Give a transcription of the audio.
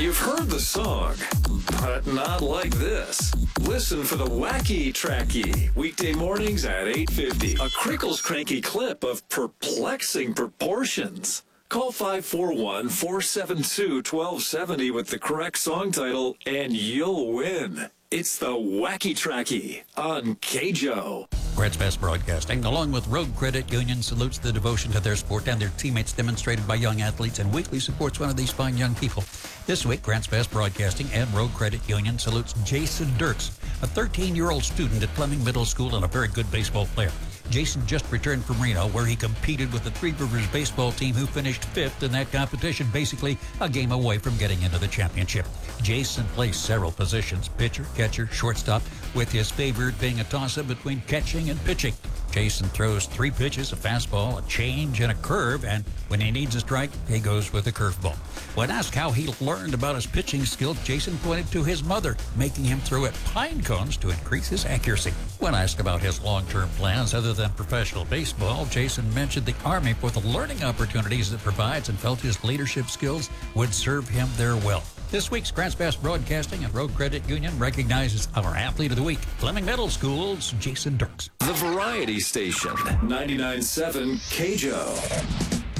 You've heard the song, but not like this. Listen for the Wacky Tracky, weekday mornings at 8:50. A Crickles Cranky clip of perplexing proportions. Call 541-472-1270 with the correct song title, and you'll win. It's the Wacky Tracky on KJO. Grants Pass Broadcasting, along with Road Credit Union, salutes the devotion to their sport and their teammates demonstrated by young athletes and weekly supports one of these fine young people. This week, Grants Pass Broadcasting and Road Credit Union salutes Jason Dirks, a 13-year-old student at Fleming Middle School and a very good baseball player. Jason just returned from Reno, where he competed with the Three Rivers baseball team, who finished fifth in that competition, basically a game away from getting into the championship. Jason plays several positions, pitcher, catcher, shortstop, with his favorite being a toss-up between catching and pitching. Jason throws 3 pitches, a fastball, a change, and a curve, and when he needs a strike, he goes with a curveball. When asked how he learned about his pitching skill, Jason pointed to his mother, making him throw at pine cones to increase his accuracy. When asked about his long-term plans other than professional baseball, Jason mentioned the Army for the learning opportunities it provides and felt his leadership skills would serve him there well. This week's Grants Pass Broadcasting and Road Credit Union recognizes our Athlete of the Week, Fleming Middle School's Jason Dirks. The Variety Station, 99.7 KJO.